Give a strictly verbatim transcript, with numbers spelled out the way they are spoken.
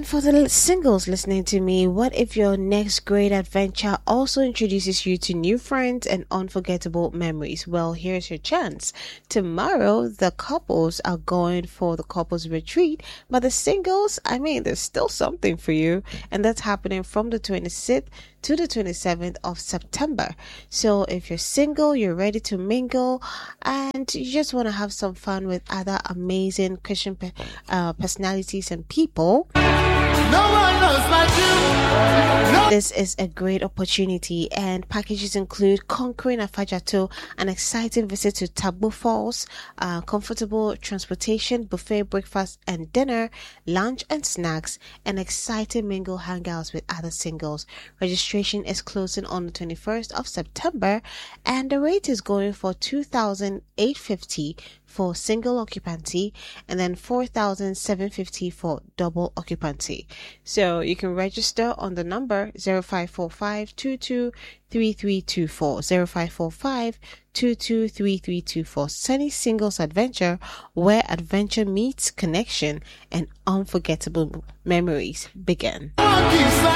for the singles listening to me, what if your next great adventure also introduces you to new friends and unforgettable memories? Well, here's your chance. Tomorrow, the couples are going for the couples retreat, but the singles, I mean, there's still something for you, and that's happening from the twenty-sixth to the twenty-seventh of September. So if you're single, you're ready to mingle, and you just want to have some fun with other amazing Christian pe- uh, personalities and people, no one knows like you. No. This is a great opportunity, and packages include conquering Afajato, an exciting visit to Tabo Falls, uh, comfortable transportation, buffet breakfast and dinner, lunch and snacks, and exciting mingle hangouts with other singles. Registration is closing on the twenty-first of September, and the rate is going for two thousand eight hundred fifty dollars for single occupancy and then four thousand seven hundred fifty dollars for double occupancy. So you can register on the number zero five four five, two two three three two four, zero five four five, two two three three two four. Sunny Singles Adventure, where adventure meets connection and unforgettable memories begin.